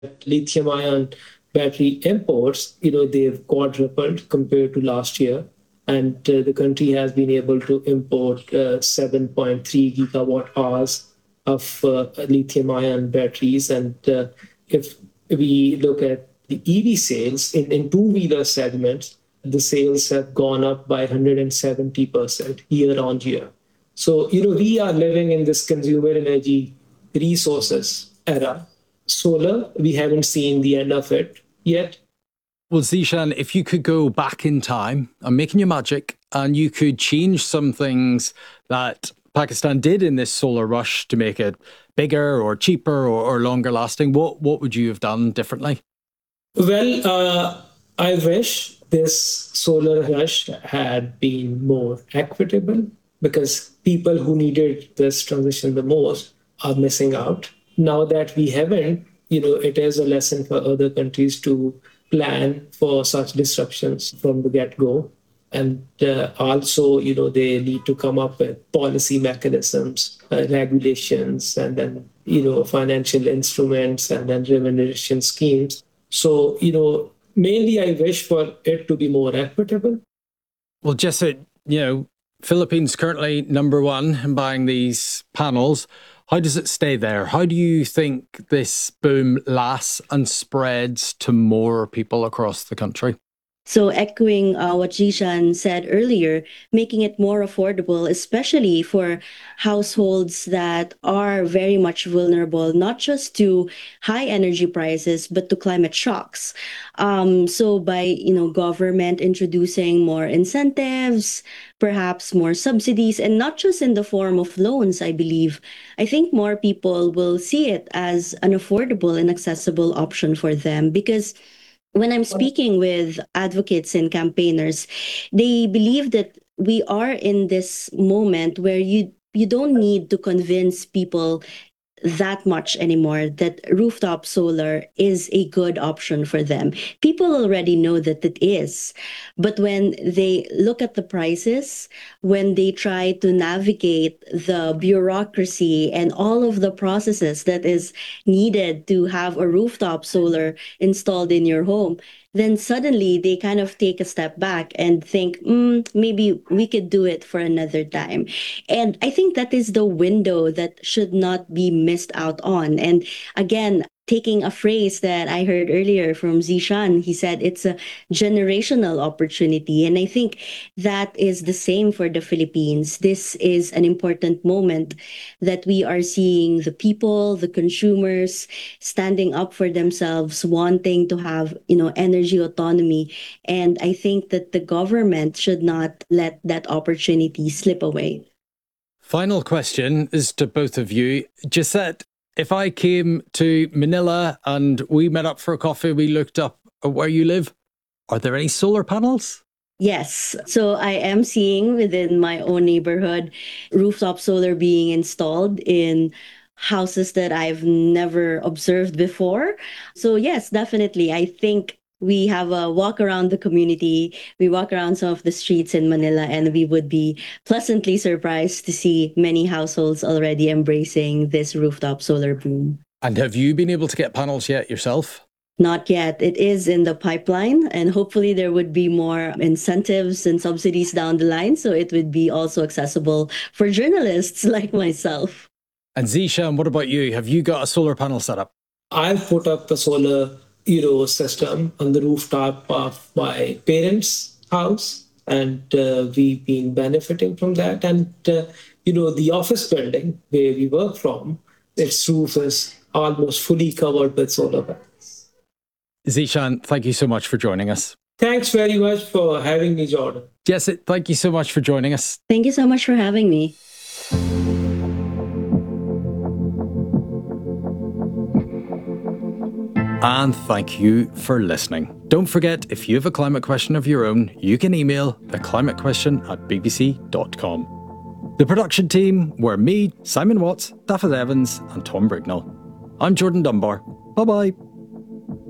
lithium ion battery imports, they've quadrupled compared to last year. And the country has been able to import 7.3 gigawatt hours of lithium ion batteries. And if we look at the EV sales in two-wheeler segments, the sales have gone up by 170% year on year. So, we are living in this consumer energy resources era. Solar, we haven't seen the end of it yet. Well, Zeeshan, if you could go back in time, I'm making you magic, and you could change some things that Pakistan did in this solar rush to make it bigger or cheaper or longer lasting, what would you have done differently? Well, I wish this solar rush had been more equitable, because people who needed this transition the most are missing out. Now that we haven't, it is a lesson for other countries to plan for such disruptions from the get-go. And also, they need to come up with policy mechanisms, regulations, and then, financial instruments, and then remuneration schemes. So, mainly I wish for it to be more equitable. Well, Jesse, Philippines currently number one in buying these panels. How does it stay there? How do you think this boom lasts and spreads to more people across the country? So echoing what Jishan said earlier, making it more affordable, especially for households that are very much vulnerable, not just to high energy prices, but to climate shocks. So by, government introducing more incentives, perhaps more subsidies, and not just in the form of loans, I believe, I think more people will see it as an affordable and accessible option for them, because when I'm speaking with advocates and campaigners, they believe that we are in this moment where you don't need to convince people that much anymore that rooftop solar is a good option for them. People already know that it is. But when they look at the prices, when they try to navigate the bureaucracy and all of the processes that is needed to have a rooftop solar installed in your home, then suddenly they kind of take a step back and think, maybe we could do it for another time. And I think that is the window that should not be missed out on. And again, taking a phrase that I heard earlier from Zishan, he said it's a generational opportunity. And I think that is the same for the Philippines. This is an important moment that we are seeing the people, the consumers standing up for themselves, wanting to have, energy autonomy. And I think that the government should not let that opportunity slip away. Final question is to both of you. Gisette, if I came to Manila and we met up for a coffee, we looked up where you live, are there any solar panels? Yes. So I am seeing within my own neighborhood rooftop solar being installed in houses that I've never observed before. So yes, definitely. I think we have a walk around the community. We walk around some of the streets in Manila, and we would be pleasantly surprised to see many households already embracing this rooftop solar boom. And have you been able to get panels yet yourself? Not yet. It is in the pipeline, and hopefully there would be more incentives and subsidies down the line, so it would be also accessible for journalists like myself. And Zeeshan, what about you? Have you got a solar panel set up? I've put up a solar system on the rooftop of my parents' house, and we've been benefiting from that. And, the office building where we work from, its roof is almost fully covered with solar panels. Zeeshan, thank you so much for joining us. Thanks very much for having me, Jordan. Jess, thank you so much for joining us. Thank you so much for having me. And thank you for listening. Don't forget, if you have a climate question of your own, you can email theclimatequestion@bbc.com. The production team were me, Simon Watts, Daffodil Evans, and Tom Brignall. I'm Jordan Dunbar. Bye-bye.